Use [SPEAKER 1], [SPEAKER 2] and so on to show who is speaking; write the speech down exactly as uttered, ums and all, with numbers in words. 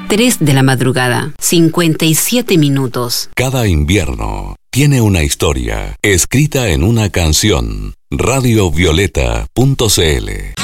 [SPEAKER 1] tres de la madrugada, cincuenta y siete minutos.
[SPEAKER 2] Cada invierno tiene una historia escrita en una canción. radio violeta punto c l